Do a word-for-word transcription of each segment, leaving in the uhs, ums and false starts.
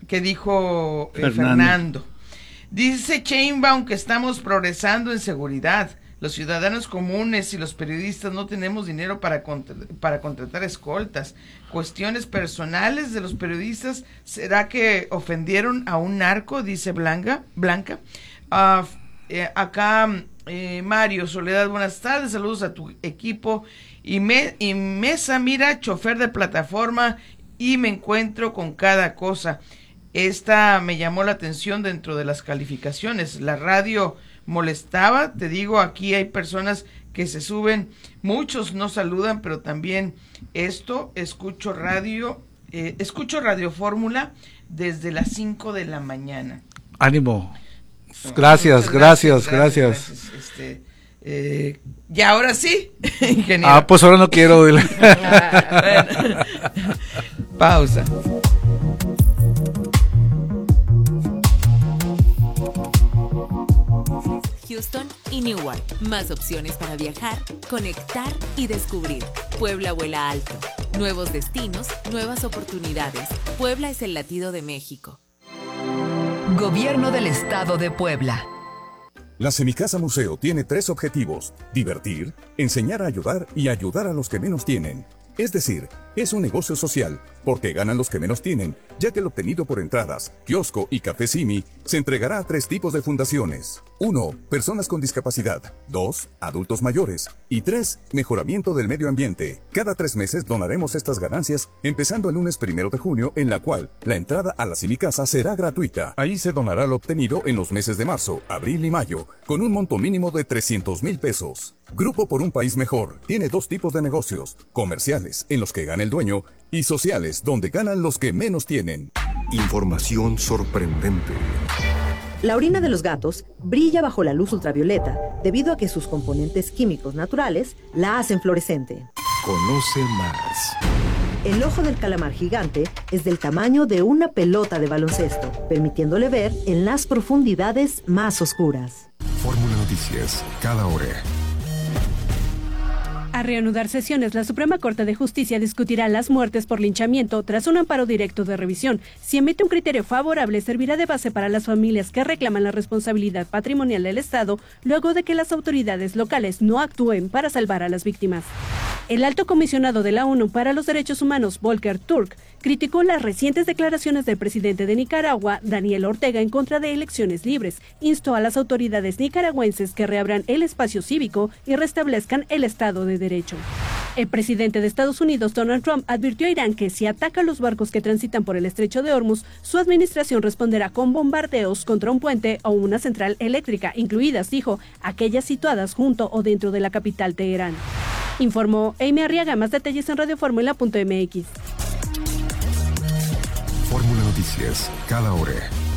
que dijo eh, Fernando. Fernando. Dice Sheinbaum que estamos progresando en seguridad. Los ciudadanos comunes y los periodistas no tenemos dinero para, contra- para contratar escoltas. Cuestiones personales de los periodistas. ¿Será que ofendieron a un narco? Dice Blanca. Blanca. Uh, eh, acá eh, Mario Soledad, buenas tardes. Saludos a tu equipo. Y, me, y Mesa, mira, chofer de plataforma y me encuentro con cada cosa. Esta me llamó la atención dentro de las calificaciones. La radio molestaba, te digo, aquí hay personas que se suben, muchos no saludan, pero también esto, escucho radio, eh, escucho Radio Fórmula desde las cinco de la mañana. Ánimo. Gracias, gracias, gracias. gracias. gracias este, eh, y ahora sí, ingeniero. Ah, pues ahora no quiero. Bueno, pausa. Houston y Newark. Más opciones para viajar, conectar y descubrir. Puebla vuela alto. Nuevos destinos, nuevas oportunidades. Puebla es el latido de México. Gobierno del Estado de Puebla. La Semicasa Museo tiene tres objetivos: divertir, enseñar a ayudar y ayudar a los que menos tienen. Es decir, es un negocio social, porque ganan los que menos tienen, ya que el obtenido por entradas, kiosco y café Simi se entregará a tres tipos de fundaciones. uno. Personas con discapacidad. dos. Adultos mayores. Y tres. Mejoramiento del medio ambiente. Cada tres meses donaremos estas ganancias, empezando el lunes primero de junio, en la cual la entrada a la Semicasa será gratuita. Ahí se donará lo obtenido en los meses de marzo, abril y mayo, con un monto mínimo de trescientos mil pesos. Grupo por un País Mejor tiene dos tipos de negocios: comerciales, en los que gana el dueño, y sociales, donde ganan los que menos tienen. Información sorprendente. La orina de los gatos brilla bajo la luz ultravioleta debido a que sus componentes químicos naturales la hacen fluorescente. Conoce más. El ojo del calamar gigante es del tamaño de una pelota de baloncesto, permitiéndole ver en las profundidades más oscuras. Fórmula Noticias, cada hora. A reanudar sesiones, la Suprema Corte de Justicia discutirá las muertes por linchamiento tras un amparo directo de revisión. Si emite un criterio favorable, servirá de base para las familias que reclaman la responsabilidad patrimonial del Estado luego de que las autoridades locales no actúen para salvar a las víctimas. El alto comisionado de la ONU para los Derechos Humanos, Volker Turk, criticó las recientes declaraciones del presidente de Nicaragua, Daniel Ortega, en contra de elecciones libres. Instó a las autoridades nicaragüenses que reabran el espacio cívico y restablezcan el Estado de Derecho. El presidente de Estados Unidos, Donald Trump, advirtió a Irán que si ataca los barcos que transitan por el estrecho de Hormuz, su administración responderá con bombardeos contra un puente o una central eléctrica, incluidas, dijo, aquellas situadas junto o dentro de la capital Teherán. Informó Amy Arriaga. Más detalles en radio fórmula punto m x. Fórmula Noticias, cada hora.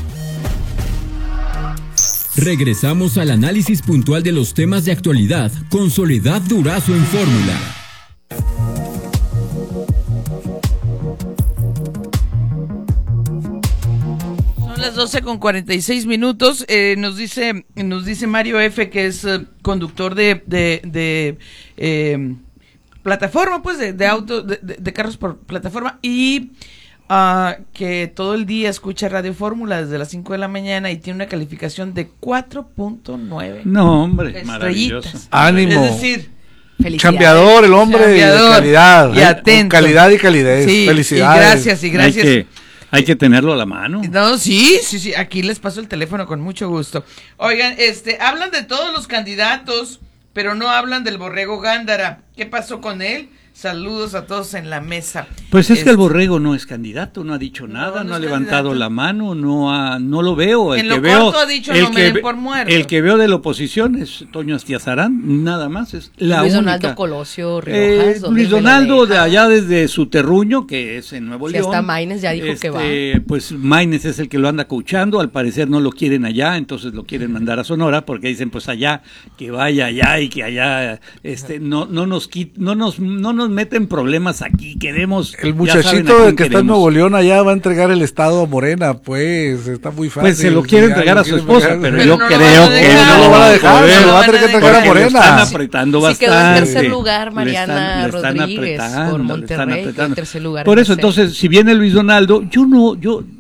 Regresamos al análisis puntual de los temas de actualidad con Soledad Durazo en Fórmula. Son las doce con cuarenta y seis minutos. Eh, nos dice nos dice Mario F., que es uh, conductor de, de, de eh, plataforma, pues, de, de auto, de, de, de carros por plataforma, y Uh, que todo el día escucha Radio Fórmula desde las cinco de la mañana y tiene una calificación de cuatro punto nueve. No, hombre, maravilloso. Ánimo. Es decir, chambeador, el hombre, chambeador, de calidad. Y atento. Calidad y calidez. Sí, felicidades. Y gracias, y gracias. Hay que, hay que tenerlo a la mano. No, sí, sí, sí, aquí les paso el teléfono con mucho gusto. Oigan, este, hablan de todos los candidatos, pero no hablan del Borrego Gándara. ¿Qué pasó con él? Saludos a todos en la mesa. Pues es este, que el Borrego no es candidato, no ha dicho nada, no, no, no ha levantado candidato. La mano, no ha, no lo veo. El en que lo veo, corto ha dicho el no que, me den por muerto. El que veo de la oposición es Toño Astiazarán, nada más, es la Luis única. Donaldo Colosio Riojas. Eh, Luis Donaldo de allá desde su terruño, que es en Nuevo Si León. hasta Maínez ya dijo este, que va. Pues Maínez es el que lo anda coachando, al parecer no lo quieren allá, entonces lo quieren mandar a Sonora, porque dicen pues allá, que vaya allá y que allá, este, no, no nos quit, no nos, no nos meten problemas aquí, queremos. El muchachito que está en Nuevo León allá va a entregar el estado a Morena, pues está muy fácil. Pues se lo quiere entregar a su esposa, pero, pero yo no creo que no lo van a dejar, se lo va a tener que entregar a Morena. Le están apretando bastante. Sí, quedó en tercer lugar Mariana están, Rodríguez por Monterrey, en tercer lugar. Por eso, entonces, si viene Luis Donaldo, yo no, yo